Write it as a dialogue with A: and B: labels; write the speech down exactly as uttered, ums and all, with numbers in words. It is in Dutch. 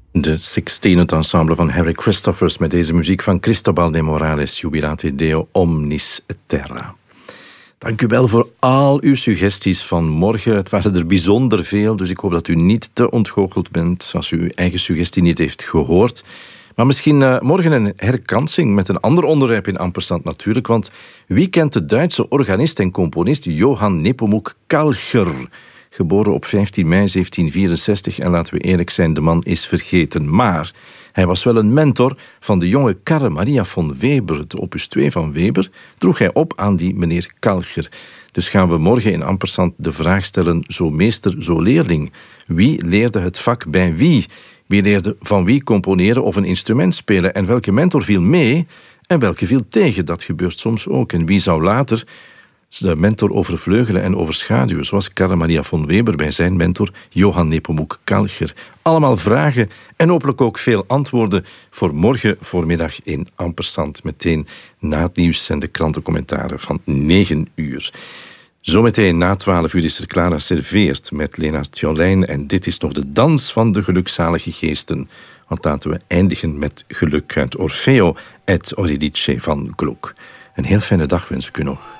A: De Sixteen, het ensemble van Harry Christophers met deze muziek van Cristobal de Morales, Jubilate Deo Omnis Terra. Dank u wel voor al uw suggesties van morgen. Het waren er bijzonder veel, dus ik hoop dat u niet te ontgoocheld bent als u uw eigen suggestie niet heeft gehoord. Maar misschien uh, morgen een herkansing met een ander onderwerp in Ampersand natuurlijk, want wie kent de Duitse organist en componist Johann Nepomuk Kalcher? Geboren op vijftien mei zeventien vierenzestig en laten we eerlijk zijn, de man is vergeten. Maar hij was wel een mentor van de jonge Carl Maria von Weber. Het opus twee van Weber droeg hij op aan die meneer Kalcher. Dus gaan we morgen in Ampersand de vraag stellen, zo meester, zo leerling. Wie leerde het vak bij wie? Wie leerde van wie componeren of een instrument spelen? En welke mentor viel mee en welke viel tegen? Dat gebeurt soms ook. En wie zou later de mentor overvleugelen en overschaduwen, zoals Carl Maria von Weber bij zijn mentor Johann Nepomuk Kalcher. Allemaal vragen en hopelijk ook veel antwoorden voor morgen voormiddag in Ampersand. Meteen na het nieuws en de krantencommentaren van negen uur. Zometeen na twaalf uur is er Clara Serveert met Lena Tjolijn en dit is nog de dans van de gelukzalige geesten. Want laten we eindigen met geluk uit Orfeo et Euridice van Gluck. Een heel fijne dag wens ik u nog.